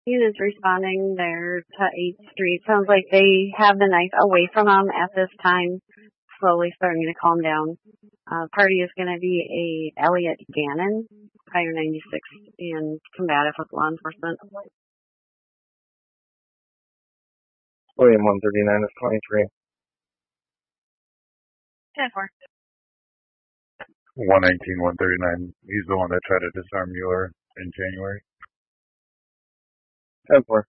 Units responding there to 8th Street. Sounds like they have the knife away from them at this time, slowly starting to calm down. Party is going to be a Elliot Gannon, prior 96, and combative with law enforcement. William 139 is 23. 10-4. 119, 139. He's the one that tried to disarm Mueller in January. 10-4.